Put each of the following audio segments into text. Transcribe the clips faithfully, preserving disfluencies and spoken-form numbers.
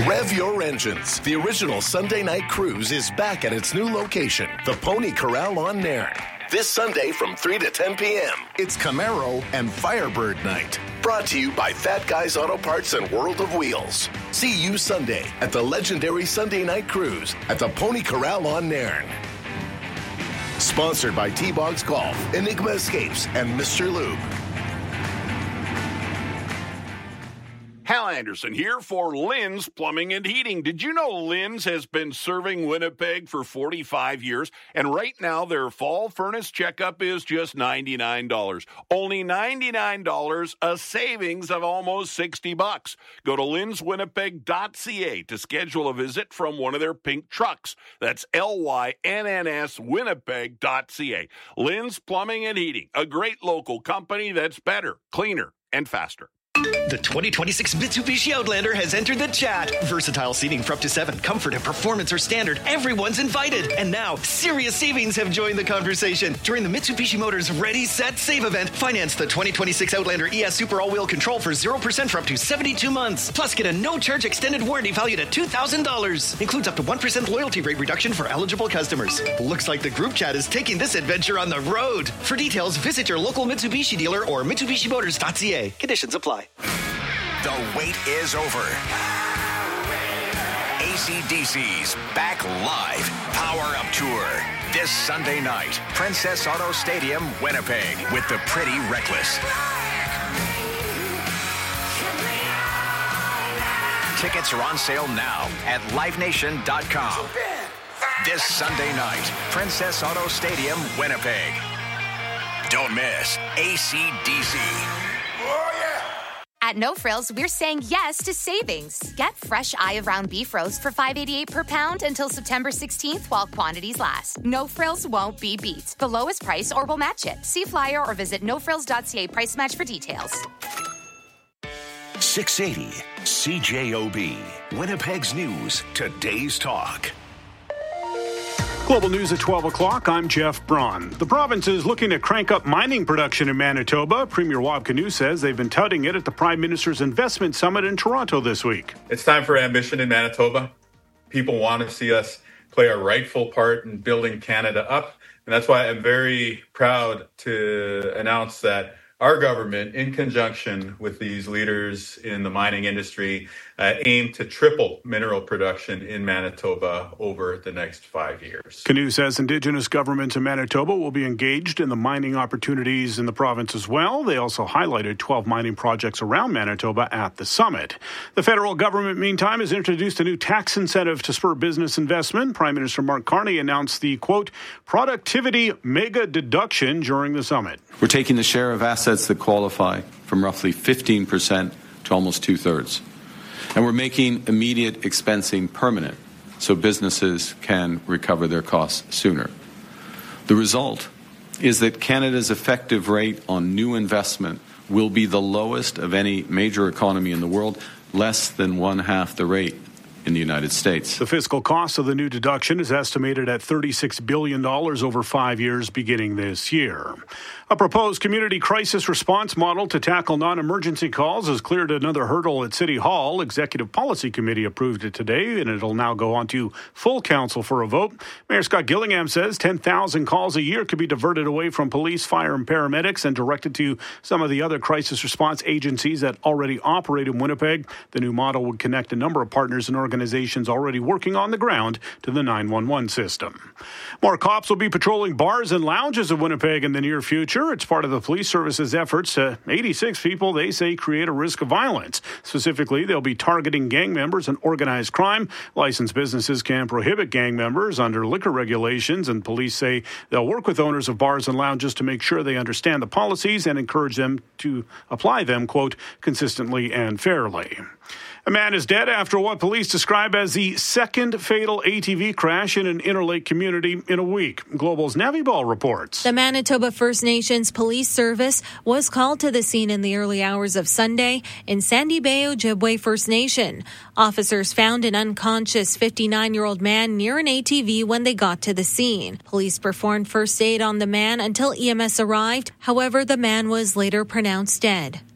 Rev your engines. The original Sunday night cruise is back at its new location, the Pony Corral on Nairn. This Sunday from three to ten p.m., it's Camaro and Firebird Night. Brought to you by Fat Guys Auto Parts and World of Wheels. See you Sunday at the legendary Sunday Night Cruise at the Pony Corral on Nairn. Sponsored by T-Bogs Golf, Enigma Escapes, and Mister Lube. Hal Anderson here for Lynn's Plumbing and Heating. Did you know Lynn's has been serving Winnipeg for forty-five years? And right now, their fall furnace checkup is just ninety-nine dollars. Only ninety-nine dollars, a savings of almost sixty bucks. Go to lyns winnipeg dot c a to schedule a visit from one of their pink trucks. That's L Y N N S winnipeg dot c a. Lynn's Plumbing and Heating, a great local company that's better, cleaner, and faster. The twenty twenty-six Mitsubishi Outlander has entered the chat. Versatile seating for up to seven. Comfort and performance are standard. Everyone's invited. And now, serious savings have joined the conversation. During the Mitsubishi Motors Ready, Set, Save event, finance the twenty twenty-six Outlander E S Super All-Wheel Control for zero percent for up to seventy-two months. Plus, get a no-charge extended warranty valued at two thousand dollars. Includes up to one percent loyalty rate reduction for eligible customers. Looks like the group chat is taking this adventure on the road. For details, visit your local Mitsubishi dealer or mitsubishi motors dot c a. Conditions apply. The wait is over. A C D C's back live Power Up Tour this Sunday night. Princess Auto Stadium, Winnipeg, with the Pretty Reckless. Tickets are on sale now at live nation dot com. This Sunday night, Princess Auto Stadium, Winnipeg. Don't miss A C D C. At No Frills, we're saying yes to savings. Get fresh eye of round beef roast for five eighty-eight per pound until September sixteenth while quantities last. No Frills won't be beat. The lowest price or we'll match it. See flyer or visit no frills dot c a price match for details. six eighty C J O B, Winnipeg's News, today's talk. Global News at twelve o'clock. I'm Jeff Braun. The province is looking to crank up mining production in Manitoba. Premier Wab Kinew says they've been touting it at the Prime Minister's Investment Summit in Toronto this week. It's time for ambition in Manitoba. People want to see us play our rightful part in building Canada up. And that's why I'm very proud to announce that our government, in conjunction with these leaders in the mining industry, uh, aim to triple mineral production in Manitoba over the next five years. Kinew says Indigenous governments in Manitoba will be engaged in the mining opportunities in the province as well. They also highlighted twelve mining projects around Manitoba at the summit. The federal government, meantime, has introduced a new tax incentive to spur business investment. Prime Minister Mark Carney announced the, quote, productivity mega deduction during the summit. We're taking the share of assets that qualify from roughly fifteen percent to almost two-thirds. And we're making immediate expensing permanent so businesses can recover their costs sooner. The result is that Canada's effective rate on new investment will be the lowest of any major economy in the world, less than one half the rate in the United States. The fiscal cost of the new deduction is estimated at thirty-six billion dollars over five years beginning this year. A proposed community crisis response model to tackle non-emergency calls has cleared another hurdle at City Hall. Executive Policy Committee approved it today, and it'll now go on to full council for a vote. Mayor Scott Gillingham says ten thousand calls a year could be diverted away from police, fire, and paramedics and directed to some of the other crisis response agencies that already operate in Winnipeg. The new model would connect a number of partners and organizations already working on the ground to the nine one one system. More cops will be patrolling bars and lounges in Winnipeg in the near future. It's part of the police service's efforts to eighty-six people they say create a risk of violence. Specifically, they'll be targeting gang members and organized crime. Licensed businesses can prohibit gang members under liquor regulations, and police say they'll work with owners of bars and lounges to make sure they understand the policies and encourage them to apply them, quote, consistently and fairly. A man is dead after what police describe as the second fatal A T V crash in an Interlake community in a week. Global's Navi Ball reports. The Manitoba First Nations Police Service was called to the scene in the early hours of Sunday in Sandy Bay, Ojibwe First Nation. Officers found an unconscious fifty-nine-year-old man near an A T V when they got to the scene. Police performed first aid on the man until E M S arrived. However, the man was later pronounced dead.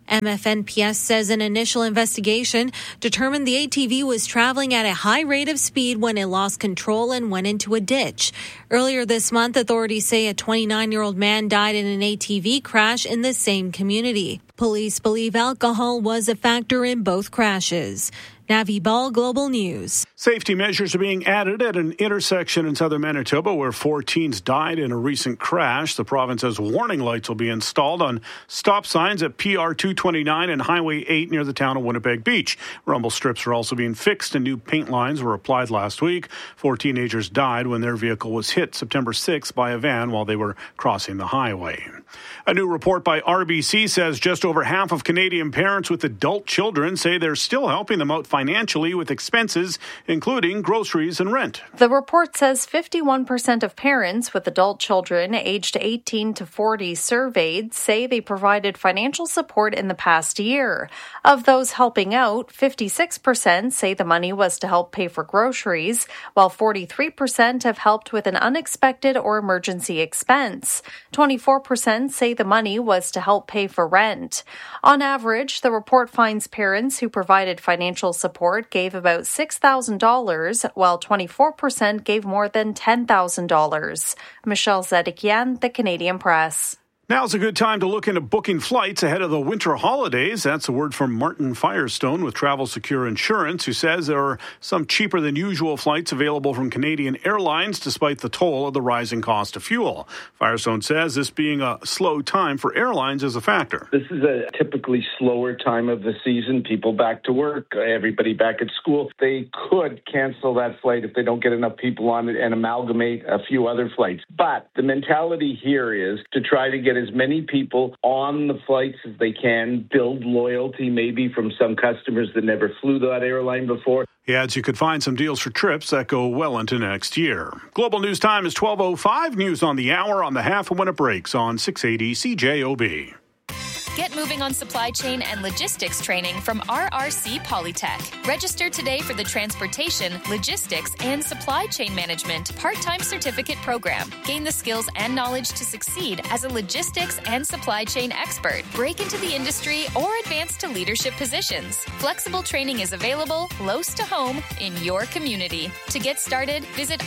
M F N P S says an initial investigation determined the A T V was traveling at a high rate of speed when it lost control and went into a ditch. Earlier this month, authorities say a twenty-nine-year-old man died in an A T V crash in the same community. Police believe alcohol was a factor in both crashes. Navi Ball, Global News. Safety measures are being added at an intersection in southern Manitoba where four teens died in a recent crash. The province says warning lights will be installed on stop signs at P R two twenty-nine and Highway eight near the town of Winnipeg Beach. Rumble strips are also being fixed and new paint lines were applied last week. Four teenagers died when their vehicle was hit September sixth by a van while they were crossing the highway. A new report by R B C says just over half of Canadian parents with adult children say they're still helping them out financially with expenses, including groceries and rent. The report says fifty-one percent of parents with adult children aged eighteen to forty surveyed say they provided financial support in the past year. Of those helping out, fifty-six percent say the money was to help pay for groceries, while forty-three percent have helped with an unexpected or emergency expense. twenty-four percent say the money was to help pay for rent. On average, the report finds parents who provided financial support gave about six thousand dollars, while twenty-four percent gave more than ten thousand dollars. Michelle Zedekian, The Canadian Press. Now's a good time to look into booking flights ahead of the winter holidays. That's a word from Martin Firestone with Travel Secure Insurance, who says there are some cheaper than usual flights available from Canadian Airlines despite the toll of the rising cost of fuel. Firestone says this being a slow time for airlines is a factor. This is a typically slower time of the season. People back to work, everybody back at school. They could cancel that flight if they don't get enough people on it and amalgamate a few other flights. But the mentality here is to try to get as many people on the flights as they can, build loyalty maybe from some customers that never flew that airline before. He adds you could find some deals for trips that go well into next year. Global News Time is twelve oh five. News on the hour on the half of when it breaks on six eighty C J O B. Get moving on supply chain and logistics training from R R C Polytech. Register today for the Transportation, Logistics, and Supply Chain Management part-time certificate program. Gain the skills and knowledge to succeed as a logistics and supply chain expert. Break into the industry or advance to leadership positions. Flexible training is available close to home in your community. To get started, visit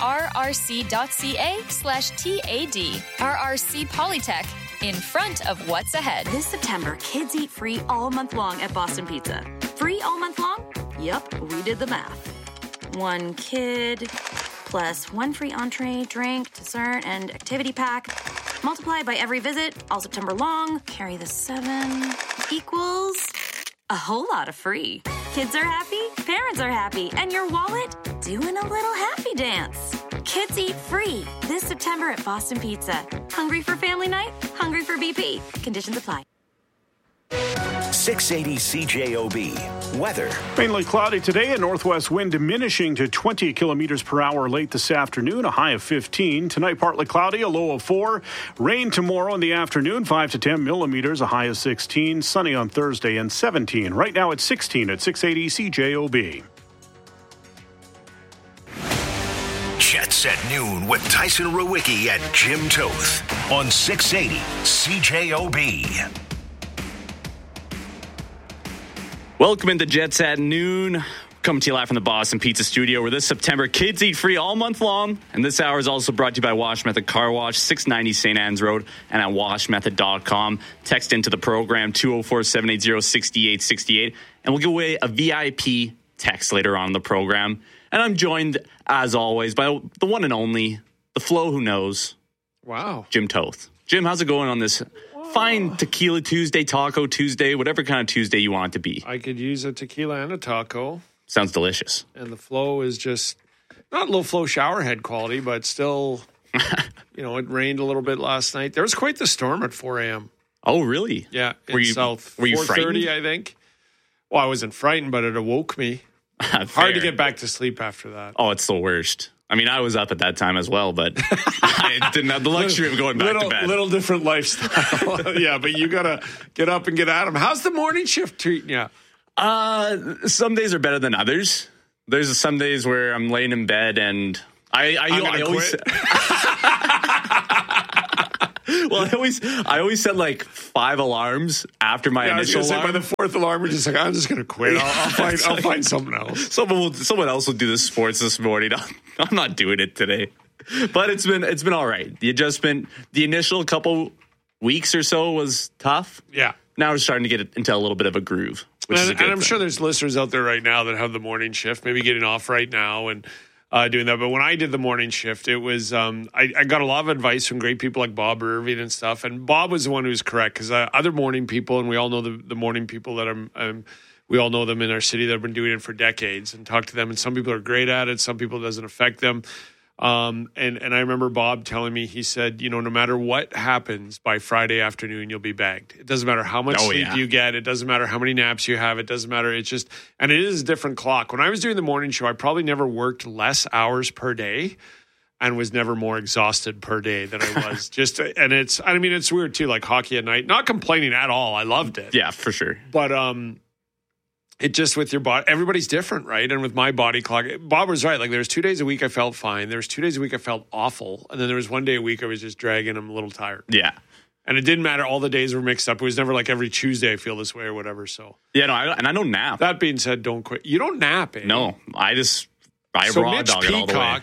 rrc.ca slash TAD. R R C Polytech, in front of what's ahead. This September, kids eat free all month long at Boston Pizza. Free all month long? Yep, we did the math. One kid plus one free entree, drink, dessert, and activity pack. Multiply by every visit, all September long. Carry the seven equals a whole lot of free. Kids are happy, parents are happy, and your wallet doing a little happy dance. Kids eat free this September at Boston Pizza. Hungry for family night? Hungry for B P. Conditions apply. six eighty C J O B. Weather. Mainly cloudy today, a northwest wind diminishing to twenty kilometers per hour late this afternoon, a high of fifteen. Tonight, partly cloudy, a low of four. Rain tomorrow in the afternoon, five to ten millimeters, a high of sixteen. Sunny on Thursday and seventeen. Right now it's sixteen at six eighty C J O B. Jets at noon with Tyson Rowicki and Jim Toth on six eighty C J O B. Welcome into Jets at noon. Coming to you live from the Boston Pizza Studio, where this September, kids eat free all month long. And this hour is also brought to you by Wash Method Car Wash, six ninety Saint Anne's Road, and at wash method dot com. Text into the program, two oh four, seven eight zero, six eight six eight, and we'll give away a V I P text later on in the program. And I'm joined, as always, by the one and only, the Flo who knows. Wow. Jim Toth. Jim, how's it going on this fine Tequila Tuesday, Taco Tuesday, whatever kind of Tuesday you want it to be? I could use a tequila and a taco. Sounds delicious. And the flow is just not low flow shower head quality, but still, you know, it rained a little bit last night. There was quite the storm at four a.m. Oh, really? Yeah, in were you, South. Were you four thirty, frightened? I think. Well, I wasn't frightened, but it awoke me. Hard to get back to sleep after that. Oh, it's the worst. I mean, I was up at that time as well, but I didn't have the luxury of going back little, to bed. Little different lifestyle. Yeah, but you got to get up and get at them. How's the morning shift treating you? Uh, some days are better than others. There's some days where I'm laying in bed and I, I, I'm I gonna always. quit. Well, I always, I always set like five alarms after my yeah, initial say, alarm. by the fourth alarm, we're just like, I'm just going to quit. I'll, I'll find, I'll like, find something else. Someone will, someone else will do the sports this morning. I'm not doing it today. But it's been, it's been all right. The adjustment, the initial couple weeks or so was tough. Yeah. Now we're starting to get into a little bit of a groove. Which and, is a good and I'm thing. sure there's listeners out there right now that have the morning shift, maybe getting off right now and uh, doing that. But when I did the morning shift, it was um, I, I got a lot of advice from great people like Bob Irving and stuff. And Bob was the one who was correct because uh, other morning people, and we all know the, the morning people that are, um, we all know them in our city that have been doing it for decades and talk to them. And some people are great at it. Some people it doesn't affect them. Um, and, and I remember Bob telling me, he said, you know, no matter what happens by Friday afternoon, you'll be bagged. It doesn't matter how much oh, sleep yeah. you get. It doesn't matter how many naps you have. It doesn't matter. It's just, and it is a different clock. When I was doing the morning show, I probably never worked less hours per day and was never more exhausted per day than I was. just, and it's, I mean, it's weird too, like hockey at night, not complaining at all. I loved it. Yeah, for sure. But, um, it just with your body, everybody's different, right? And with my body clock, Bob was right. Like there was two days a week I felt fine. There was two days a week I felt awful. And then there was one day a week I was just dragging. I'm a little tired. Yeah. And it didn't matter. All the days were mixed up. It was never like every Tuesday I feel this way or whatever. So yeah, no, I, and I don't nap. That being said, don't quit. You don't nap, eh? No, I just I so raw Mitch dog it all the way. Peacock,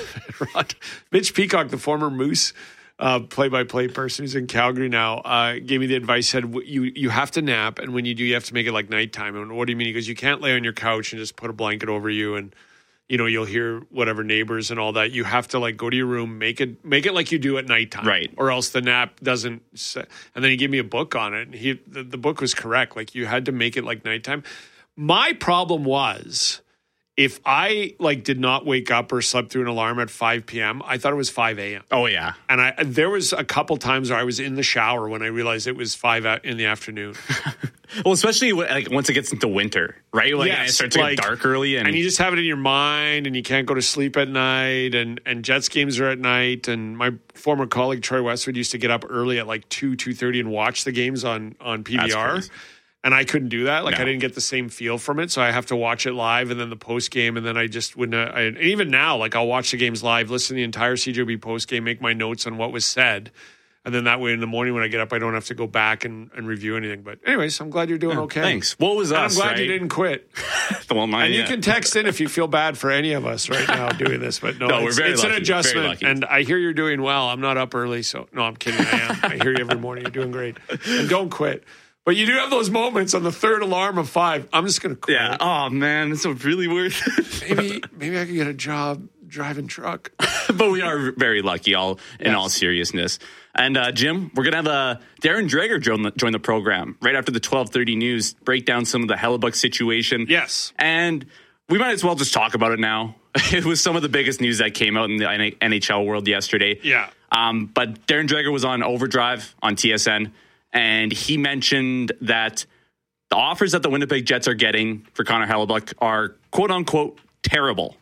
the, Mitch Peacock, the former Moose uh, play-by-play person who's in Calgary now, uh, gave me the advice, said, you you have to nap, and when you do, you have to make it like nighttime. And what do you mean? He goes, you can't lay on your couch and just put a blanket over you and, you know, you'll hear whatever neighbors and all that. You have to like go to your room, make it make it like you do at nighttime. Right. Or else the nap doesn't set. And then he gave me a book on it. And he the, the book was correct. Like you had to make it like nighttime. My problem was if I like did not wake up or slept through an alarm at five p.m., I thought it was five a.m. Oh, yeah. And I there was a couple times where I was in the shower when I realized it was five in the afternoon. Well, especially like once it gets into winter, right? Like Yes, it starts to like- get dark early. And, And you just have it in your mind and you can't go to sleep at night and, and Jets games are at night. And my former colleague Troy Westwood used to get up early at like two, two thirty and watch the games on, on P V R. That's crazy. And I couldn't do that. Like No. I didn't get the same feel from it. So I have to watch it live and then the post game. And then I just wouldn't, I, and even now, like I'll watch the games live, listen to the entire C J O B post game, make my notes on what was said. And then that way in the morning when I get up, I don't have to go back and, and review anything. But anyways, I'm glad you're doing Yeah, okay. thanks. What was and us, I'm glad right? you didn't quit. well, mine, And yeah. you can text in if you feel bad for any of us right now doing this. But no, No, we're it's, very it's lucky, an very adjustment. lucky. And I hear you're doing well. I'm not up early. So no, I'm kidding. I am. I hear you every morning. You're doing great. And don't quit. But you do have those moments on the third alarm of five. I'm just going to quit. Yeah. Oh, man. It's really worth it. Maybe, maybe I could get a job driving truck. But we are very lucky, all in Yes. all seriousness. And uh, Jim, we're gonna have uh, Darren Dreger join the, join the program right after the twelve thirty news. Break down some of the Hellebuck situation. Yes, and we might as well just talk about it now. It was some of the biggest news that came out in the N H L world yesterday. Yeah. Um, but Darren Dreger was on Overdrive on T S N, and he mentioned that the offers that the Winnipeg Jets are getting for Connor Hellebuck are quote unquote terrible.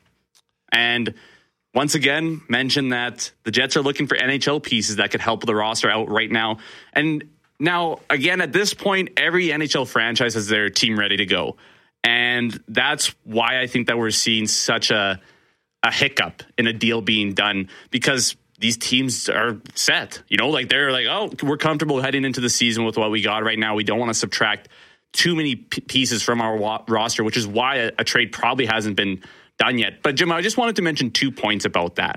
And once again, mentioned that the Jets are looking for N H L pieces that could help the roster out right now. And now, again, at this point, every N H L franchise has their team ready to go. And that's why I think that we're seeing such a, a hiccup in a deal being done, because these teams are set. You know, like they're like, oh, we're comfortable heading into the season with what we got right now. We don't want to subtract too many p- pieces from our wa- roster, which is why a, a trade probably hasn't been done yet. But Jim, I just wanted to mention two points about that.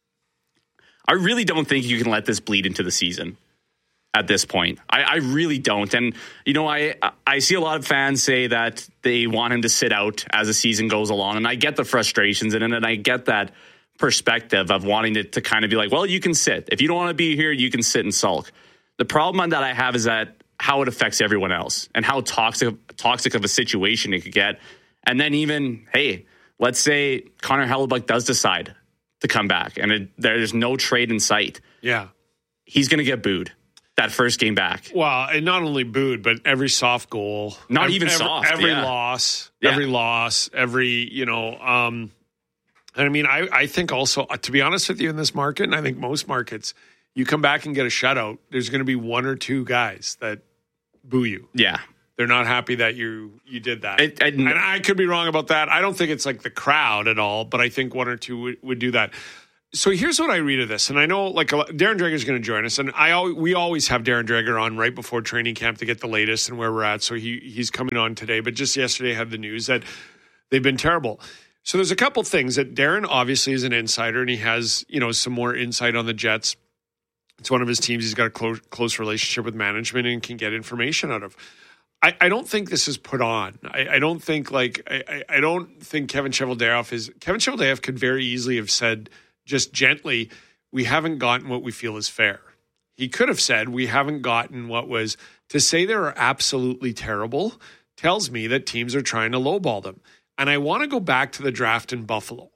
I really don't think you can let this bleed into the season at this point. I, I really don't. And, you know, I I see a lot of fans say that they want him to sit out as the season goes along. And I get the frustrations in it, and I get that perspective of wanting to, to kind of be like, well, you can sit. If you don't want to be here, you can sit and sulk. The problem that I have is that how it affects everyone else and how toxic toxic of a situation it could get. And then even, hey, let's say Connor Hellebuck does decide to come back and it, there's no trade in sight. Yeah. He's going to get booed that first game back. Well, and not only booed, but every soft goal. Not every, even every, soft. Every yeah. loss. Yeah. Every loss. Every, you know, um, and I mean, I, I think also, uh, to be honest with you, in this market, and I think most markets, you come back and get a shutout, there's going to be one or two guys that boo you. Yeah. They're not happy that you you did that. It, it, and I could be wrong about that. I don't think it's like the crowd at all, but I think one or two would, would do that. So here's what I read of this, and I know like Darren Dreger is going to join us, and I al- we always have Darren Dreger on right before training camp to get the latest and where we're at. So he he's coming on today, but just yesterday I had the news that they've been terrible. So there's a couple things that Darren obviously is an insider, and he has you know some more insight on the Jets. It's one of his teams he's got a close close relationship with management and can get information out of. I, I don't think this is put on. I, I don't think like I, I don't think Kevin Cheveldayoff is Kevin Cheveldayoff could very easily have said just gently, we haven't gotten what we feel is fair. He could have said we haven't gotten what was to say they are absolutely terrible tells me that teams are trying to lowball them. And I want to go back to the draft in Buffalo.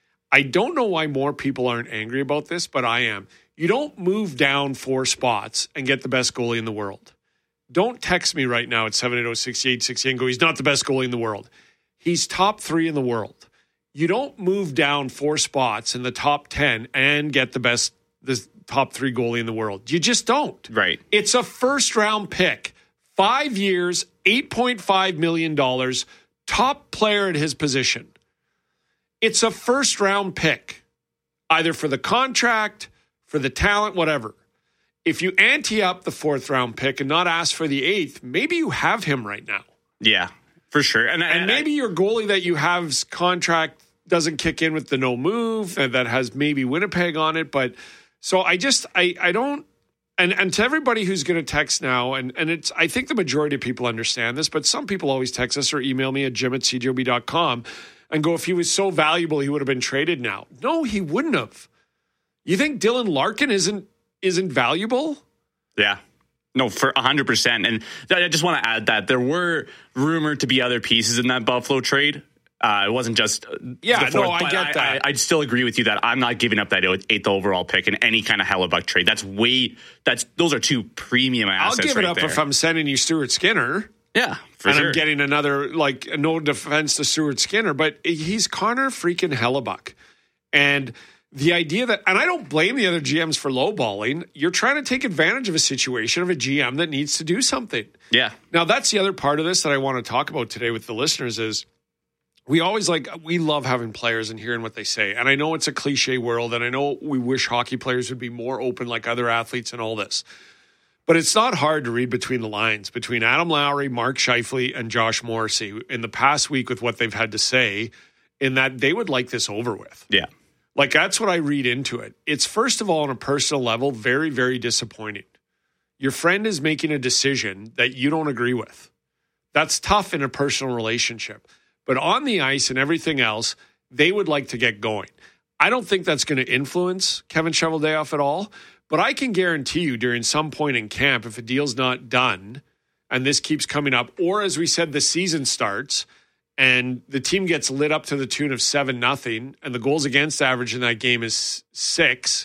I don't know why more people aren't angry about this, but I am. You don't move down four spots and get the best goalie in the world. Don't text me right now at seven eight zero, six eight six eight and go, he's not the best goalie in the world. He's top three in the world. You don't move down four spots in the top ten and get the best, the top three goalie in the world. You just don't. Right. It's a first round pick. Five years, eight point five million dollars, top player at his position. It's a first round pick, either for the contract, for the talent, whatever. If you ante up the fourth round pick and not ask for the eighth, maybe you have him right now. Yeah, for sure. And, and, and maybe I, your goalie that you have's contract doesn't kick in with the no move that has maybe Winnipeg on it. But so I just, I, I don't, and, and to everybody who's going to text now, and, and it's, I think the majority of people understand this, but some people always text us or email me at jim at c j o b dot com and go, if he was so valuable, he would have been traded now. No, he wouldn't have. You think Dylan Larkin isn't, isn't valuable? Yeah. No, for one hundred percent. And I just want to add that there were rumored to be other pieces in that Buffalo trade. Uh, it wasn't just yeah. the fourth, no, I get that. I, I, I'd still agree with you that I'm not giving up that eighth overall pick in any kind of Hellebuck trade. That's way. That's those are two premium assets. I'll give it right up there. if I'm sending you Stuart Skinner. Yeah, for and sure. I'm getting another like no defense to Stuart Skinner, but he's Connor freaking Hellebuck, and. The idea that, and I don't blame the other G Ms for lowballing, you're trying to take advantage of a situation of a G M that needs to do something. Yeah. Now, that's the other part of this that I want to talk about today with the listeners is we always like, we love having players and hearing what they say. And I know it's a cliche world, and I know we wish hockey players would be more open like other athletes and all this. But it's not hard to read between the lines between Adam Lowry, Mark Scheifele, and Josh Morrissey in the past week with what they've had to say in that they would like this over with. Yeah. Like, that's what I read into it. It's, first of all, on a personal level, very, very disappointing. Your friend is making a decision that you don't agree with. That's tough in a personal relationship. But on the ice and everything else, they would like to get going. I don't think that's going to influence Kevin Cheveldayoff at all. But I can guarantee you during some point in camp, if a deal's not done and this keeps coming up, or as we said, the season starts – and the team gets lit up to the tune of seven nothing, and the goals against average in that game is six,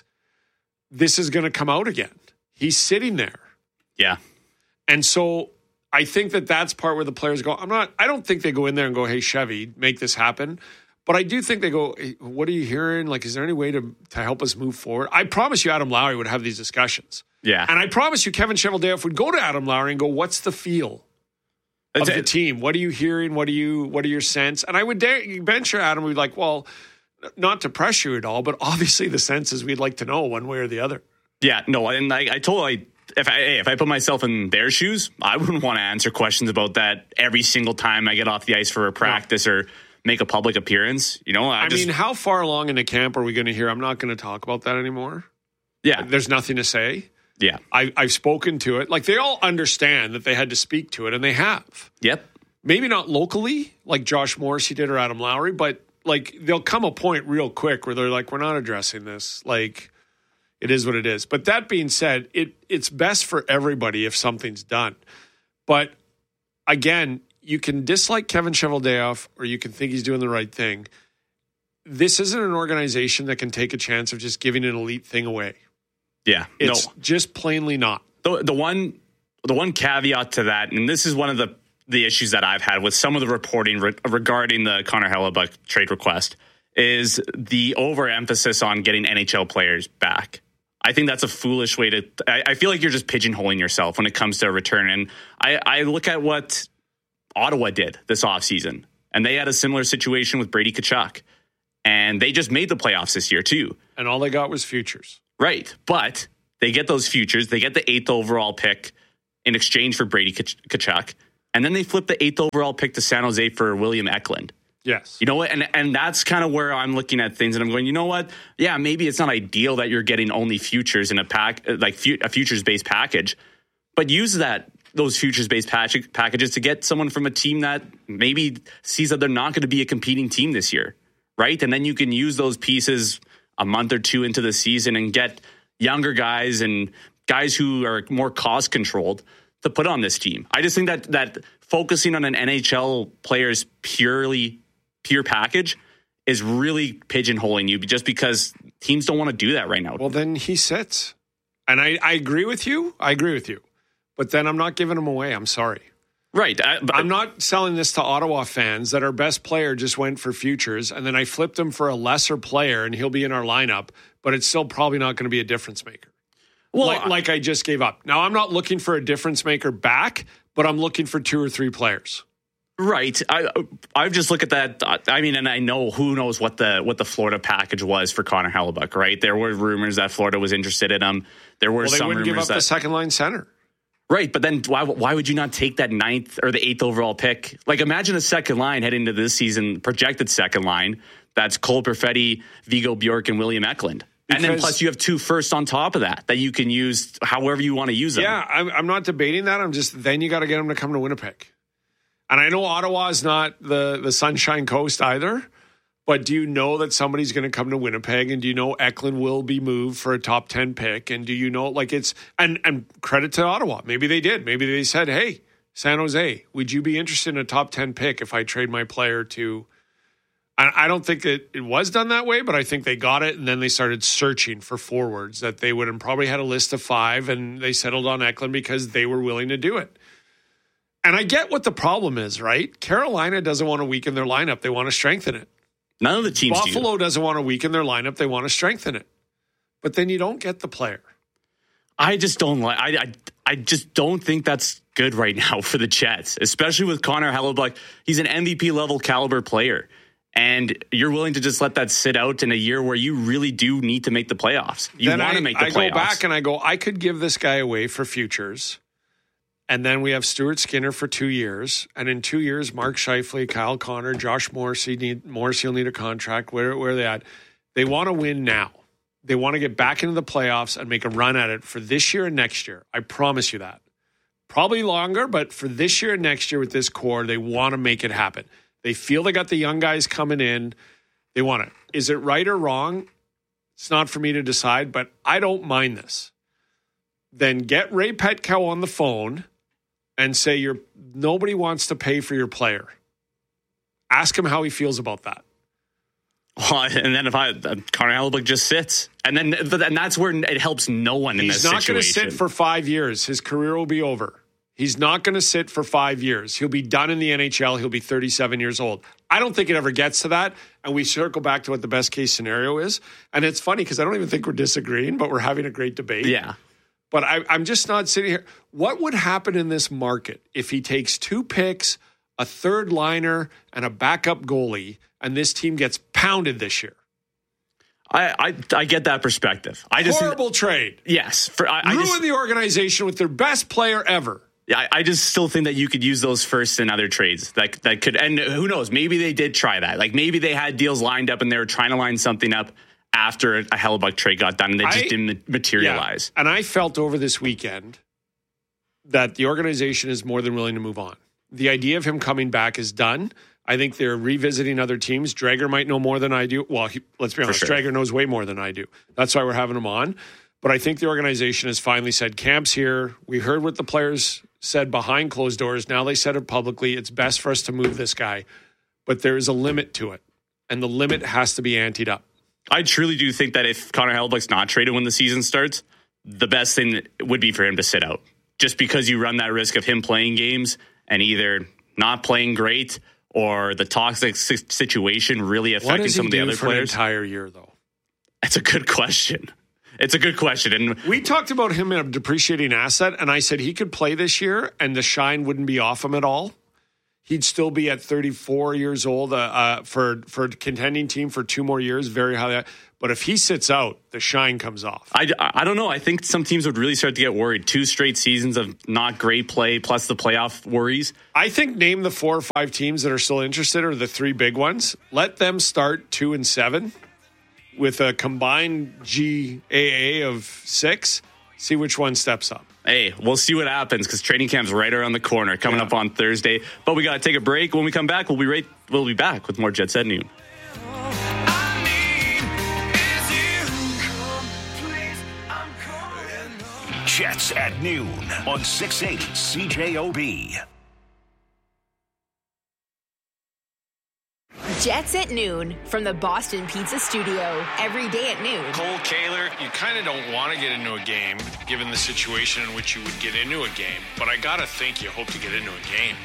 this is going to come out again. He's sitting there. Yeah. And so I think that that's part where the players go, I'm not, I don't think they go in there and go, hey, Chevy, make this happen. But I do think they go, hey, what are you hearing? Like, is there any way to, to help us move forward? I promise you Adam Lowry would have these discussions. Yeah. And I promise you Kevin Cheveldayoff would go to Adam Lowry and go, what's the feel of the team? What are you hearing? What are you? What are your sense? And I would dare venture Adam would be like, well, not to pressure you at all, but obviously the sense is we'd like to know one way or the other. Yeah, no, and I, I totally. If I if I put myself in their shoes, I wouldn't want to answer questions about that every single time I get off the ice for a practice no. or make a public appearance. You know, I, I just, mean, how far along in the camp are we going to hear? I'm not going to talk about that anymore. Yeah, there's nothing to say. Yeah. I, I've spoken to it. Like, they all understand that they had to speak to it, and they have. Yep. Maybe not locally, like Josh Morrissey did or Adam Lowry, but, like, there'll come a point real quick where they're like, we're not addressing this. Like, it is what it is. But that being said, it it's best for everybody if something's done. But, again, you can dislike Kevin Cheveldayoff or you can think he's doing the right thing. This isn't an organization that can take a chance of just giving an elite thing away. Yeah, it's no. just plainly not. The, the one, the one caveat to that, and this is one of the the issues that I've had with some of the reporting re- regarding the Connor Hellebuck trade request, is the overemphasis on getting N H L players back. I think that's a foolish way to. I, I feel like you're just pigeonholing yourself when it comes to a return. And I, I look at what Ottawa did this offseason, and they had a similar situation with Brady Tkachuk. And they just made the playoffs this year, too. And all they got was futures. Right. But they get those futures. They get the eighth overall pick in exchange for Brady Tkachuk. And then they flip the eighth overall pick to San Jose for William Eklund. Yes. You know what? And and that's kind of where I'm looking at things. And I'm going, you know what? Yeah, maybe it's not ideal that you're getting only futures in a pack, like fu- a futures-based package. But use that those futures-based pack- packages to get someone from a team that maybe sees that they're not going to be a competing team this year. Right? And then you can use those pieces a month or two into the season and get younger guys and guys who are more cost controlled to put on this team. I just think that that focusing on an N H L player's purely pure package is really pigeonholing you just because teams don't want to do that right now. Well, then he sits. And I, I agree with you. I agree with you. But then I'm not giving him away. I'm sorry. Right. I, but, I'm not selling this to Ottawa fans that our best player just went for futures and then I flipped him for a lesser player and he'll be in our lineup, but it's still probably not going to be a difference maker. Well, like, like I just gave up. Now, I'm not looking for a difference maker back, but I'm looking for two or three players. Right. I I just look at that. I mean, and I know who knows what the what the Florida package was for Connor Hellebuyck, right? There were rumors that Florida was interested in him. There were well, they some wouldn't rumors give up that the second line center. Right, but then why why would you not take that ninth or the eighth overall pick? Like, imagine a second line heading into this season, projected second line. That's Cole Perfetti, Vigo Bjork, and William Eklund. Because, and then plus you have two firsts on top of that that you can use however you want to use them. Yeah, I'm, I'm not debating that. I'm just, then you got to get them to come to Winnipeg. And I know Ottawa is not the, the Sunshine Coast either, but do you know that somebody's going to come to Winnipeg? And do you know Eklund will be moved for a top ten pick? And do you know, like it's, and, and credit to Ottawa. Maybe they did. Maybe they said, hey, San Jose, would you be interested in a top ten pick if I trade my player to, I, I don't think that it was done that way, but I think they got it. And then they started searching for forwards that they would have probably had a list of five and they settled on Eklund because they were willing to do it. And I get what the problem is, right? Carolina doesn't want to weaken their lineup. They want to strengthen it. None of the teams Buffalo do. doesn't want to weaken their lineup. They want to strengthen it. But then you don't get the player. I just don't like I, I I just don't think that's good right now for the Jets, especially with Connor Hellebuyck. He's an M V P level caliber player. And you're willing to just let that sit out in a year where you really do need to make the playoffs. You then want I, to make the I playoffs. I go back and I go, I could give this guy away for futures. And then we have Stuart Skinner for two years. And in two years, Mark Scheifele, Kyle Connor, Josh Morrissey, need, Morrissey will need a contract. Where, where are they at? They want to win now. They want to get back into the playoffs and make a run at it for this year and next year. I promise you that. Probably longer, but for this year and next year with this core, they want to make it happen. They feel they got the young guys coming in. They want it. Is it right or wrong? It's not for me to decide, but I don't mind this. Then get Ray Petco on the phone and say you're nobody wants to pay for your player. Ask him how he feels about that. Well, and then if I uh, Connor Hellebuyck just sits, and then and that's where it helps no one in He's this not situation. He's not going to sit for five years. His career will be over. He's not going to sit for five years. He'll be done in the N H L. He'll be thirty-seven years old. I don't think it ever gets to that. And we circle back to what the best case scenario is. And it's funny because I don't even think we're disagreeing, but we're having a great debate. Yeah. But I, I'm just not sitting here. What would happen in this market if he takes two picks, a third liner, and a backup goalie, and this team gets pounded this year? I I, I get that perspective. I just horrible trade. Yes, for I, I ruin just, the organization with their best player ever. Yeah, I, I just still think that you could use those first in other trades. That that could, and who knows? Maybe they did try that. Like maybe they had deals lined up and they were trying to line something up after a Hellebuyck trade got done and they just I, didn't materialize. Yeah. And I felt over this weekend that the organization is more than willing to move on. The idea of him coming back is done. I think they're revisiting other teams. Drager might know more than I do. Well, he, let's be honest, sure. Drager knows way more than I do. That's why we're having him on. But I think the organization has finally said, camp's here. We heard what the players said behind closed doors. Now they said it publicly. It's best for us to move this guy. But there is a limit to it. And the limit has to be anteed up. I truly do think that if Connor Hellebuyck's not traded when the season starts, the best thing would be for him to sit out. Just because you run that risk of him playing games and either not playing great or the toxic situation really affecting some of the other for players. An entire year, though? That's a good question. It's a good question. And we talked about him in a depreciating asset, and I said he could play this year and the shine wouldn't be off him at all. he'd still be at thirty-four years old uh, uh, for for a contending team for two more years, very highly. But if he sits out, the shine comes off. I, I don't know. I think some teams would really start to get worried. Two straight seasons of not great play, plus the playoff worries. I think name the four or five teams that are still interested, or the three big ones. Let them start two and seven with a combined G A A of six. See which one steps up. Hey, we'll see what happens because training camp's right around the corner, coming yeah. up on Thursday. But we got to take a break. When we come back, we'll be right. We'll be back with more Jets at Noon. Jets at Noon on six eighty C J O B. Jets at Noon from the Boston Pizza Studio. Every day at noon. Cole Kaler, you kind of don't want to get into a game, given the situation in which you would get into a game. But I got to think you hope to get into a game.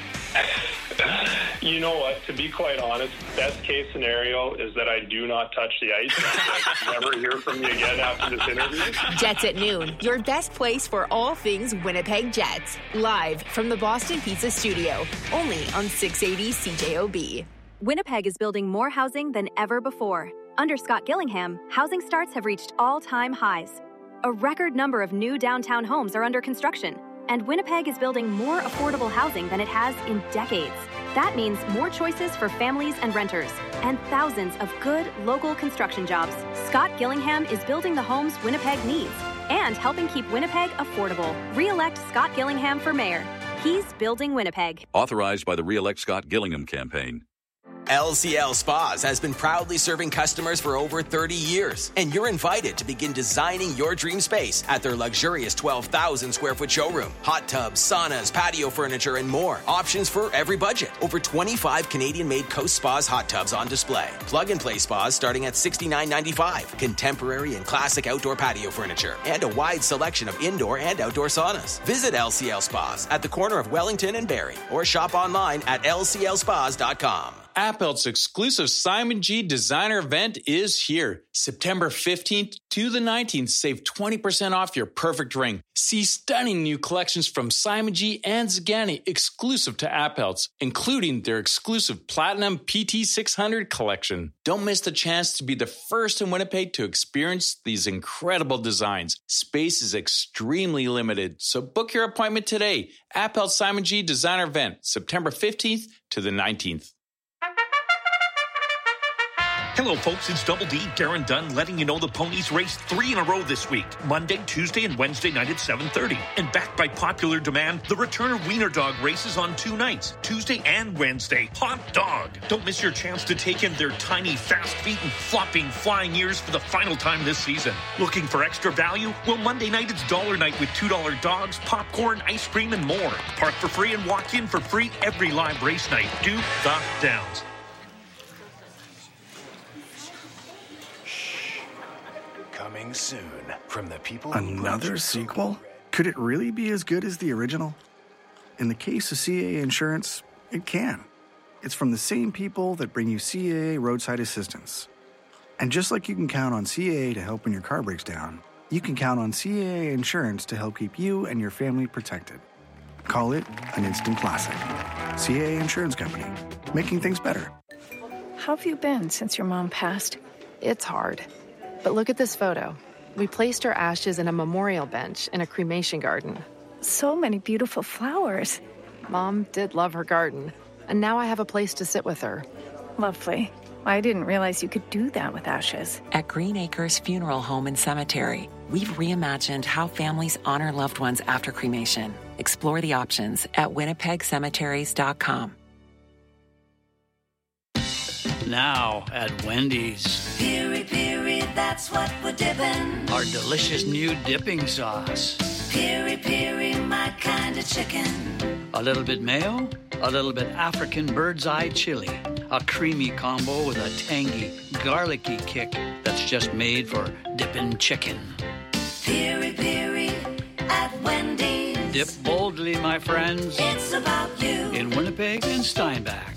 You know what? To be quite honest, best case scenario is that I do not touch the ice. I never hear from you again after this interview. Jets at Noon, your best place for all things Winnipeg Jets. Live from the Boston Pizza Studio. Only on six eighty C J O B. Winnipeg is building more housing than ever before. Under Scott Gillingham, housing starts have reached all-time highs. A record number of new downtown homes are under construction. And Winnipeg is building more affordable housing than it has in decades. That means more choices for families and renters, and thousands of good local construction jobs. Scott Gillingham is building the homes Winnipeg needs and helping keep Winnipeg affordable. Re-elect Scott Gillingham for mayor. He's building Winnipeg. Authorized by the Re-elect Scott Gillingham campaign. L C L Spas has been proudly serving customers for over thirty years, and you're invited to begin designing your dream space at their luxurious twelve thousand square foot showroom. Hot tubs, saunas, patio furniture, and more. Options for every budget. Over twenty-five Canadian-made Coast Spas hot tubs on display. Plug-and-play spas starting at sixty-nine ninety-five. Contemporary and classic outdoor patio furniture, and a wide selection of indoor and outdoor saunas. Visit L C L Spas at the corner of Wellington and Barrie, or shop online at L C L spas dot com. Appelt's exclusive Simon G designer event is here. September fifteenth to the nineteenth. Save twenty percent off your perfect ring. See stunning new collections from Simon G and Zagani exclusive to Appelt's, including their exclusive Platinum P T six hundred collection. Don't miss the chance to be the first in Winnipeg to experience these incredible designs. Space is extremely limited, so book your appointment today. Appelt Simon G designer event, September fifteenth to the nineteenth. Hello, folks. It's Double D, Darren Dunn, letting you know the ponies raced three in a row this week. Monday, Tuesday, and Wednesday night at seven thirty. And backed by popular demand, the return of Wiener Dog races on two nights, Tuesday and Wednesday. Hot dog! Don't miss your chance to take in their tiny, fast feet and flopping, flying ears for the final time this season. Looking for extra value? Well, Monday night it's dollar night with two dollar dogs, popcorn, ice cream, and more. Park for free and walk in for free every live race night. Do the Downs. Coming soon from the people. Another sequel? Could it really be as good as the original? In the case of C A A Insurance, it can. It's from the same people that bring you C A A Roadside Assistance. And just like you can count on C A A to help when your car breaks down, you can count on C A A Insurance to help keep you and your family protected. Call it an instant classic. C A A Insurance Company, making things better. How have you been since your mom passed? It's hard. But look at this photo. We placed her ashes in a memorial bench in a cremation garden. So many beautiful flowers. Mom did love her garden, and now I have a place to sit with her. Lovely. I didn't realize you could do that with ashes. At Green Acres Funeral Home and Cemetery, we've reimagined how families honor loved ones after cremation. Explore the options at winnipeg cemeteries dot com. Now at Wendy's. Piri Piri, that's what we're dipping. Our delicious new dipping sauce. Piri Piri, my kind of chicken. A little bit mayo, a little bit African bird's eye chili. A creamy combo with a tangy, garlicky kick that's just made for dipping chicken. Piri Piri at Wendy's. Dip boldly, my friends. It's about you. In Winnipeg and Steinbach.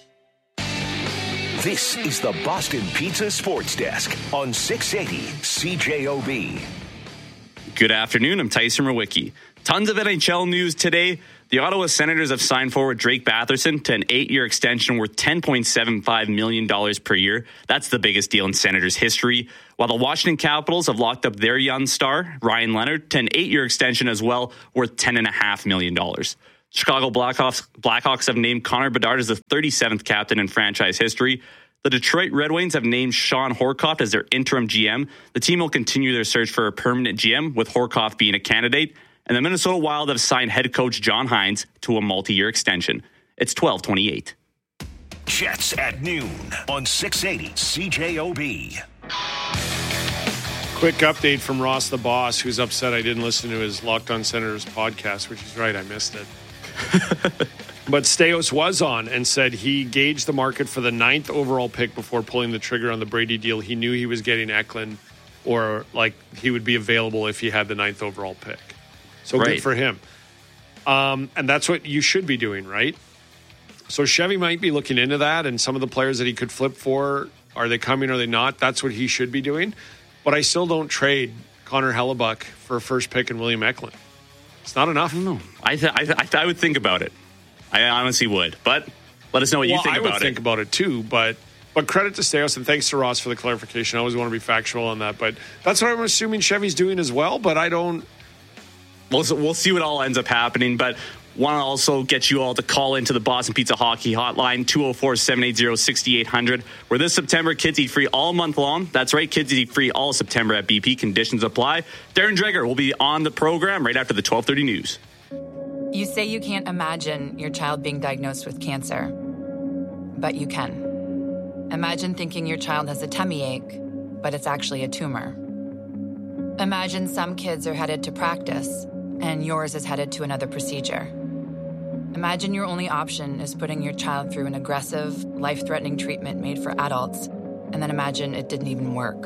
This is the Boston Pizza Sports Desk on six eighty C J O B. Good afternoon. I'm Tyson Rowicki. Tons of N H L news today. The Ottawa Senators have signed forward Drake Batherson to an eight-year extension worth ten point seven five million dollars per year. That's the biggest deal in Senators history. While the Washington Capitals have locked up their young star, Ryan Leonard, to an eight-year extension as well, worth ten point five million dollars. Chicago Blackhawks, Blackhawks have named Connor Bedard as the thirty-seventh captain in franchise history. The Detroit Red Wings have named Sean Horcoff as their interim G M. The team will continue their search for a permanent G M, with Horcoff being a candidate. And the Minnesota Wild have signed head coach John Hines to a multi-year extension. It's twelve twenty-eight. Jets at noon on six eighty C J O B. Quick update from Ross the Boss, who's upset I didn't listen to his Locked On Senators podcast, which is right, I missed it. But Staios was on and said he gauged the market for the ninth overall pick before pulling the trigger on the Brady deal. He knew he was getting Eklund, or like he would be available if he had the ninth overall pick. So right. Good for him. Um, and that's what you should be doing, right? So Chevy might be looking into that, and some of the players that he could flip for, are they coming, are they not? That's what he should be doing. But I still don't trade Connor Hellebuck for a first pick and William Eklund. It's not enough. I don't know. I, th- I, th- I, th- I would think about it. I honestly would. But let us know what well, you think I about it. I would think about it too, but but credit to Staios, and thanks to Ross for the clarification. I always want to be factual on that, but that's what I'm assuming Chevy's doing as well, but I don't... We'll, we'll see what all ends up happening, but want to also get you all to call into the Boston Pizza Hockey Hotline, two oh four, seven eight zero, six eight zero zero, where this September, kids eat free all month long. That's right, kids eat free all September at B P. Conditions apply. Darren Dreger will be on the program right after the twelve thirty news. You say you can't imagine your child being diagnosed with cancer, but you can. Imagine thinking your child has a tummy ache, but it's actually a tumor. Imagine some kids are headed to practice, and yours is headed to another procedure. Imagine your only option is putting your child through an aggressive, life-threatening treatment made for adults, and then imagine it didn't even work.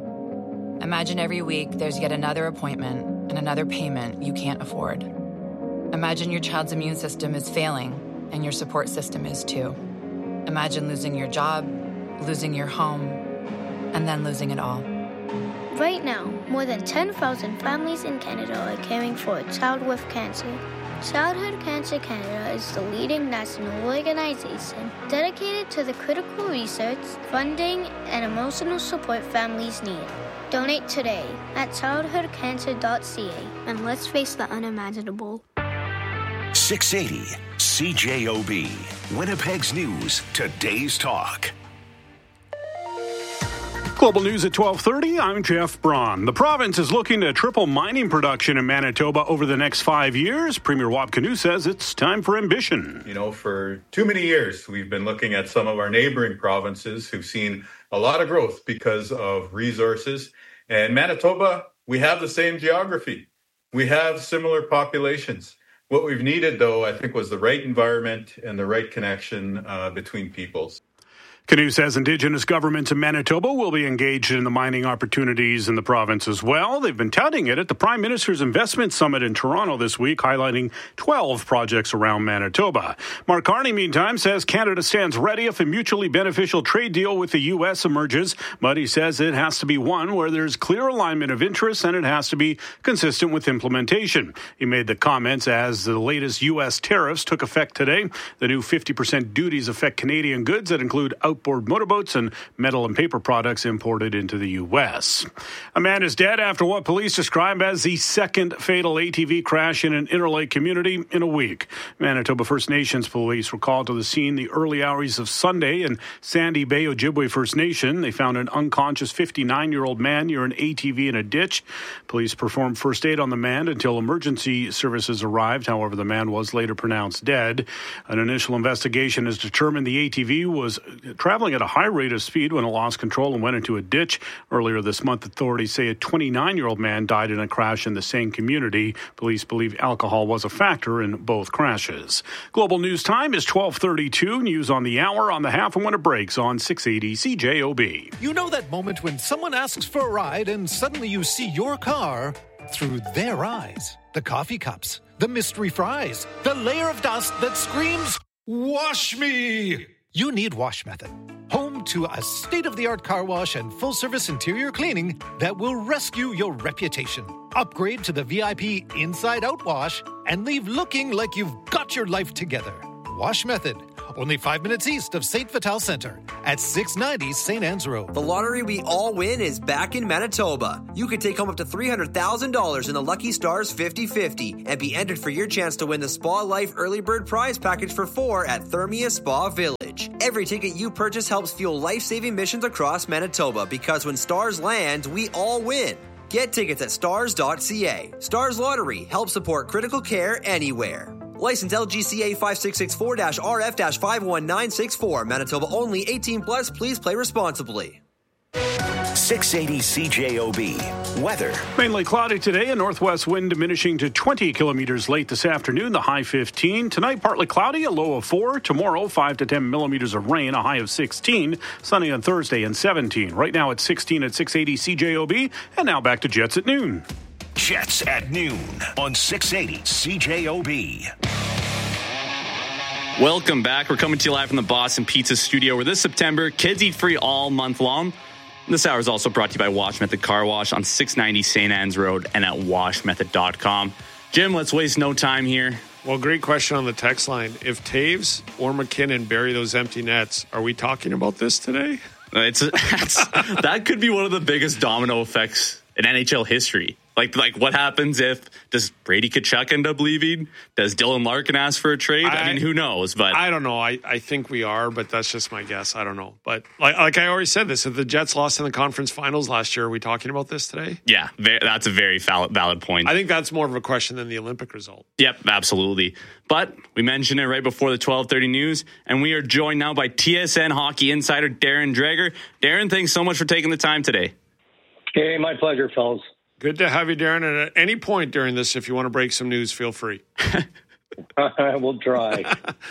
Imagine every week there's yet another appointment and another payment you can't afford. Imagine your child's immune system is failing, and your support system is too. Imagine losing your job, losing your home, and then losing it all. Right now, more than ten thousand families in Canada are caring for a child with cancer. Childhood Cancer Canada is the leading national organization dedicated to the critical research, funding, and emotional support families need. Donate today at childhood cancer dot c a, and let's face the unimaginable. six eighty C J O B, Winnipeg's News, today's talk. Global News at twelve thirty, I'm Jeff Braun. The province is looking to triple mining production in Manitoba over the next five years. Premier Wab Kinew says it's time for ambition. You know, for too many years, we've been looking at some of our neighboring provinces who've seen a lot of growth because of resources. And Manitoba, we have the same geography. We have similar populations. What we've needed, though, I think, was the right environment and the right connection uh, between peoples. Kinew says Indigenous governments in Manitoba will be engaged in the mining opportunities in the province as well. They've been touting it at the Prime Minister's Investment Summit in Toronto this week, highlighting twelve projects around Manitoba. Mark Carney, meantime, says Canada stands ready if a mutually beneficial trade deal with the U S emerges, but he says it has to be one where there's clear alignment of interests and it has to be consistent with implementation. He made the comments as the latest U S tariffs took effect today. The new fifty percent duties affect Canadian goods that include outboard motorboats and metal and paper products imported into the U S. A man is dead after what police describe as the second fatal A T V crash in an Interlake community in a week. Manitoba First Nations police were called to the scene the early hours of Sunday in Sandy Bay, Ojibwe First Nation. They found an unconscious fifty-nine-year-old man near an A T V in a ditch. Police performed first aid on the man until emergency services arrived. However, the man was later pronounced dead. An initial investigation has determined the A T V was traveling at a high rate of speed when it lost control and went into a ditch. Earlier this month, authorities say a twenty-nine-year-old man died in a crash in the same community. Police believe alcohol was a factor in both crashes. Global News Time is twelve thirty-two. News on the hour, on the half, and when it breaks on six eighty C J O B. You know that moment when someone asks for a ride and suddenly you see your car through their eyes. The coffee cups, the mystery fries, the layer of dust that screams, "Wash me!" You need Wash Method. Home Welcome to a state-of-the-art car wash and full-service interior cleaning that will rescue your reputation. Upgrade to the V I P Inside-Out Wash and leave looking like you've got your life together. Wash Method. Only five minutes east of Saint Vital Center at six ninety Saint Anne's Road. The lottery we all win is back in Manitoba. You could take home up to three hundred thousand dollars in the Lucky Stars fifty fifty and be entered for your chance to win the Spa Life Early Bird Prize Package for four at Thermia Spa Village. Every ticket you purchase helps fuel life-saving missions across Manitoba because when stars land, we all win. Get tickets at stars dot c a. Stars Lottery helps support critical care anywhere. License L G C A five six six four R F five one nine six four. Manitoba only. eighteen plus. Please play responsibly. six eighty C J O B. Weather. Mainly cloudy today. A northwest wind diminishing to twenty kilometers late this afternoon. The high fifteen. Tonight, partly cloudy. A low of four. Tomorrow, five to ten millimeters of rain. A high of sixteen. Sunny on Thursday and seventeen. Right now, it's sixteen at six eighty C J O B. And now back to Jets at noon. Jets at noon on six eighty C J O B. Welcome back. We're coming to you live from the Boston Pizza Studio, where this September, kids eat free all month long. This hour is also brought to you by Wash Method Car Wash on six ninety Saint Anne's Road and at wash method dot com. Jim, let's waste no time here. Well, great question on the text line. If Taves or McKinnon bury those empty nets, are we talking about this today? It's, it's that could be one of the biggest domino effects in N H L history. Like, like what happens if, does Brady Tkachuk end up leaving? Does Dylan Larkin ask for a trade? I, I mean, who knows? But I don't know. I, I think we are, but that's just my guess. I don't know. But like like I already said this, if the Jets lost in the conference finals last year, are we talking about this today? Yeah, very, that's a very valid, valid point. I think that's more of a question than the Olympic result. Yep, absolutely. But we mentioned it right before the twelve thirty news, and we are joined now by T S N hockey insider Darren Dreger. Darren, thanks so much for taking the time today. Hey, my pleasure, fellas. Good to have you, Darren. And at any point during this, if you want to break some news, feel free. We'll try.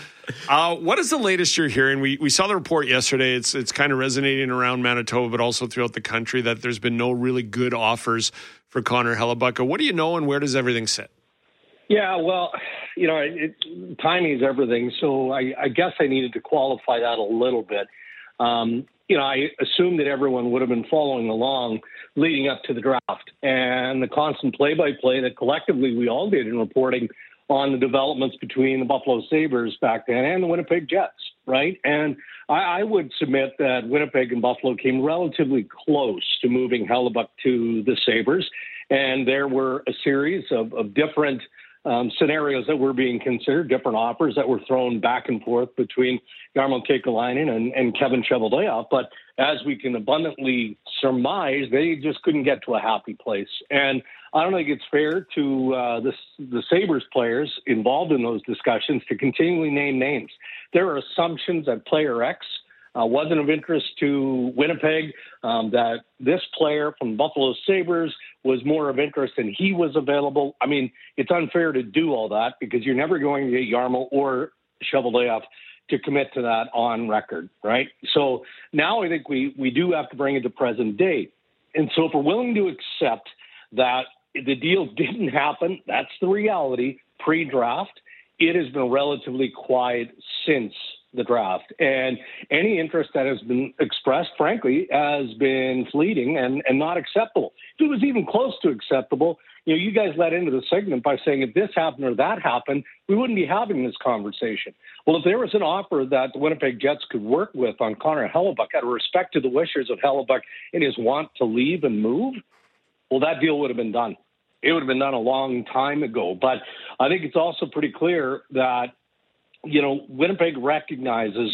uh, what is the latest you're hearing? We we saw the report yesterday. It's it's kind of resonating around Manitoba, but also throughout the country, that there's been no really good offers for Connor Hellebuyck. What do you know, and where does everything sit? Yeah, well, you know, it, timing is everything. So I, I guess I needed to qualify that a little bit. Um, you know, I assumed that everyone would have been following along leading up to the draft and the constant play-by-play that collectively we all did in reporting on the developments between the Buffalo Sabres back then and the Winnipeg Jets, right? And I, I would submit that Winnipeg and Buffalo came relatively close to moving Hellebuyck to the Sabres, and there were a series of, of different Um, scenarios that were being considered, different offers that were thrown back and forth between Jarmo Kekalainen and, and Kevin Cheveldayoff. But as we can abundantly surmise, they just couldn't get to a happy place. And I don't think it's fair to uh, the, the Sabres players involved in those discussions to continually name names. There are assumptions that player X Uh, wasn't of interest to Winnipeg, um, that this player from Buffalo Sabres was more of interest and he was available. I mean, it's unfair to do all that because you're never going to get Jarmo or Cheveldayoff to commit to that on record, right? So now I think we, we do have to bring it to present day. And so if we're willing to accept that the deal didn't happen, that's the reality, pre-draft, it has been relatively quiet since the draft. And any interest that has been expressed, frankly, has been fleeting and, and not acceptable. If it was even close to acceptable, you know, you guys led into the segment by saying if this happened or that happened, we wouldn't be having this conversation. Well, if there was an offer that the Winnipeg Jets could work with on Connor Hellebuyck out of respect to the wishes of Hellebuyck and his want to leave and move, well, that deal would have been done. It would have been done a long time ago. But I think it's also pretty clear that, you know, Winnipeg recognizes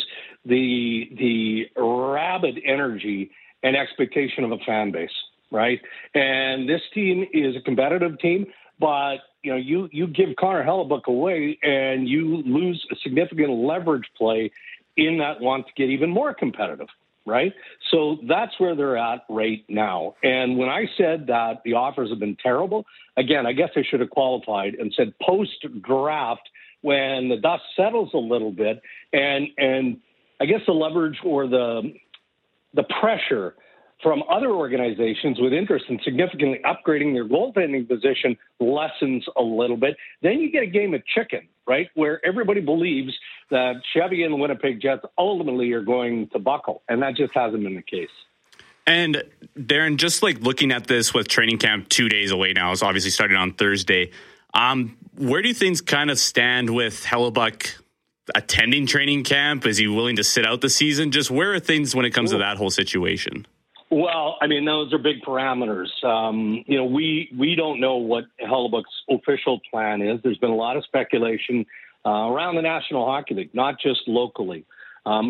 the the rabid energy and expectation of a fan base, right? And this team is a competitive team, but, you know, you, you give Connor Hellebuyck away and you lose a significant leverage play in that want to get even more competitive, right? So that's where they're at right now. And when I said that the offers have been terrible, again, I guess I should have qualified and said post-draft, when the dust settles a little bit, and and I guess the leverage or the the pressure from other organizations with interest in significantly upgrading their goaltending position lessens a little bit. Then you get a game of chicken, right, where everybody believes that Chevy and the Winnipeg Jets ultimately are going to buckle, and that just hasn't been the case. And Darren, just like looking at this with training camp two days away now, it's obviously starting on Thursday. Um, where do things kind of stand with Hellebuyck attending training camp? Is he willing to sit out the season? Just where are things when it comes Ooh. to that whole situation? Well, I mean, those are big parameters. Um, you know, we we don't know what Hellebuyck's official plan is. There's been a lot of speculation uh, around the National Hockey League, not just locally. Um,